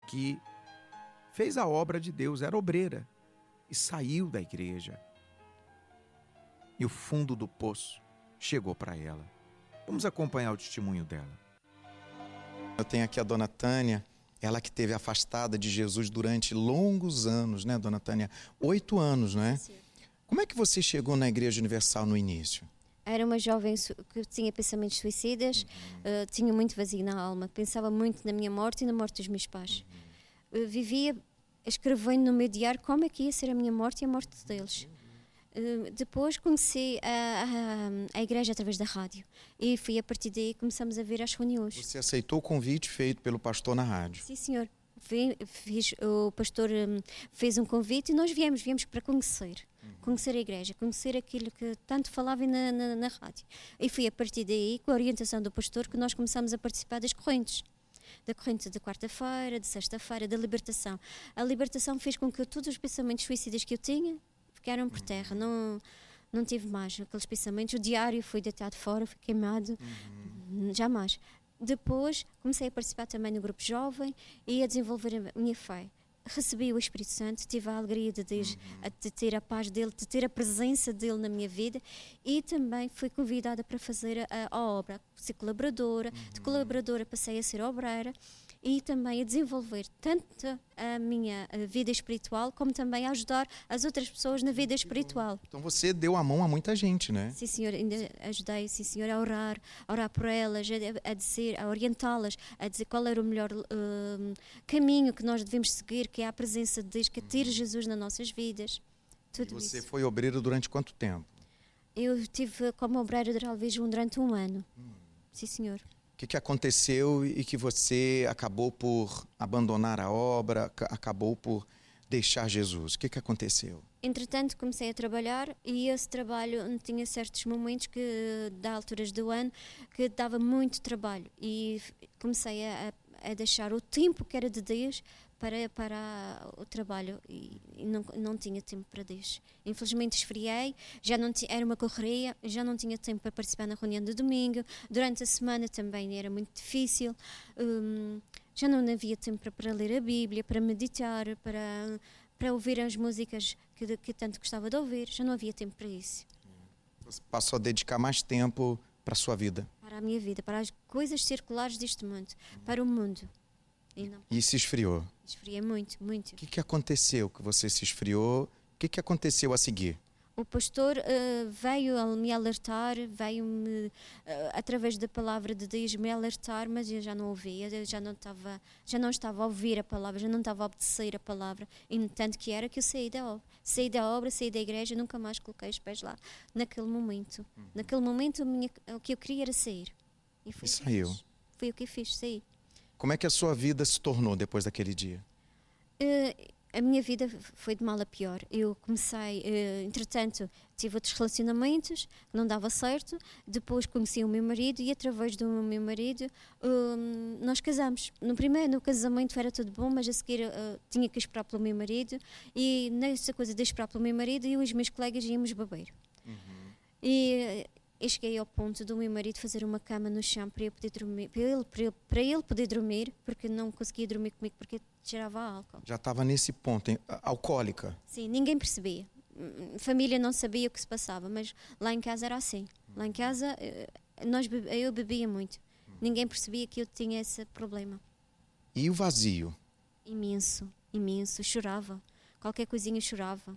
que fez a obra de Deus, era obreira, e saiu da igreja. E o fundo do poço chegou para ela. Vamos acompanhar o testemunho dela. Eu tenho aqui a dona Tânia, ela que esteve afastada de Jesus durante longos anos, né, dona Tânia? 8 anos, não é? Sim. Como é que você chegou na Igreja Universal no início? Era uma jovem que tinha pensamentos suicidas, tinha muito vazio na alma, pensava muito na minha morte e na morte dos meus pais. Vivia escrevendo no meu diário como é que ia ser a minha morte e a morte deles. Depois conheci a igreja através da rádio e fui a partir daí começamos a vir às reuniões. Você aceitou o convite feito pelo pastor na rádio? Sim, senhor. O pastor fez um convite e nós viemos para conhecer a igreja, conhecer aquilo que tanto falava na rádio. E foi a partir daí, com a orientação do pastor, que nós começamos a participar das correntes. Da corrente de quarta-feira, de sexta-feira, da libertação. A libertação fez com que todos os pensamentos suicidas que eu tinha ficaram por terra. Não tive mais aqueles pensamentos. O diário foi deitado fora, foi queimado. Jamais. Depois comecei a participar também no grupo jovem e a desenvolver a minha fé. Recebi o Espírito Santo, tive a alegria de ter a paz dele, de ter a presença dele na minha vida e também fui convidada para fazer a obra, ser colaboradora, de colaboradora passei a ser obreira e também a desenvolver tanto a minha vida espiritual como também a ajudar as outras pessoas na vida espiritual. Então você deu a mão a muita gente, né? Sim, senhor, ainda ajudei, sim, senhor, a orar por elas, a orientá-las, a dizer qual era o melhor caminho que nós devemos seguir, que é a presença de Deus, que é ter Jesus nas nossas vidas. Tudo E você isso. foi obreira durante quanto tempo? Eu estive como obreira de Alvejum durante 1 ano. Sim, senhor. O que aconteceu e que você acabou por abandonar a obra, acabou por deixar Jesus? O que aconteceu? Entretanto, comecei a trabalhar e esse trabalho tinha certos momentos da alturas do ano, que dava muito trabalho e comecei a deixar o tempo que era de Deus para o trabalho e não tinha tempo para Deus. Infelizmente esfriei, era uma correria, já não tinha tempo para participar na reunião de domingo, durante a semana também era muito difícil, já não havia tempo para ler a Bíblia, para meditar, para ouvir as músicas que tanto gostava de ouvir, já não havia tempo para isso. Você passou a dedicar mais tempo para a sua vida? Para a minha vida, para as coisas circulares deste mundo, para o mundo. E se esfriou? Esfriei muito, muito. O que aconteceu que você se esfriou? O que aconteceu a seguir? O pastor veio me alertar, veio-me, através da palavra de Deus, me alertar, mas eu já não ouvia, eu já não estava a ouvir a palavra, já não estava a obedecer a palavra, e tanto que era que eu saí da obra, saí da igreja, nunca mais coloquei os pés lá, naquele momento. Naquele momento o que eu queria era sair. E saiu. Foi o que eu fiz, saí. Como é que a sua vida se tornou depois daquele dia? A minha vida foi de mal a pior. Eu comecei, entretanto, tive outros relacionamentos que não dava certo. Depois conheci o meu marido e através do meu marido nós casamos. No casamento era tudo bom, mas a seguir tinha que esperar pelo meu marido e nessa coisa de esperar pelo meu marido eu e os meus colegas íamos beber. E eu cheguei ao ponto do meu marido fazer uma cama no chão para eu poder dormir, para ele poder dormir, porque não conseguia dormir comigo porque cheirava a álcool. Já estava nesse ponto, hein? Alcoólica? Sim, ninguém percebia. A família não sabia o que se passava, mas lá em casa era assim. Lá em casa eu bebia muito. Ninguém percebia que eu tinha esse problema. E o vazio? Imenso, imenso. Chorava. Qualquer coisinha eu chorava.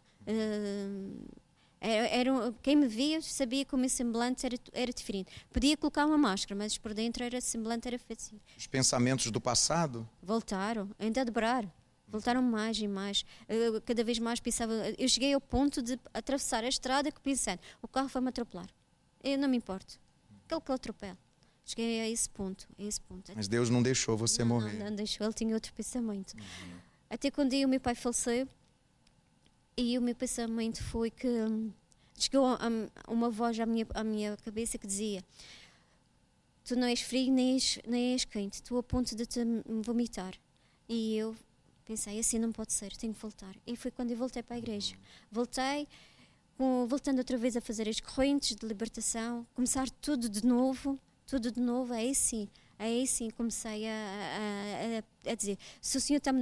Quem me via sabia que o meu semblante era diferente. Podia colocar uma máscara, mas por dentro o semblante era feito assim. Os pensamentos do passado? Voltaram, ainda a dobrar. Voltaram mais e mais. Cada vez mais pensava. Eu cheguei ao ponto de atravessar a estrada que pensando, o carro vai-me atropelar. Eu não me importo. Aquele que eu atropelo. Cheguei a esse ponto. Mas Deus não deixou você morrer. Não deixou, ele tinha outro pensamento. Até quando o meu pai faleceu, e o meu pensamento foi que chegou uma voz à minha cabeça que dizia: tu não és frio nem és quente, estou a ponto de te vomitar. E eu pensei, assim não pode ser, tenho que voltar. E foi quando eu voltei para a igreja. Voltando outra vez a fazer as correntes de libertação, começar tudo de novo, aí sim comecei a dizer, se o Senhor está-me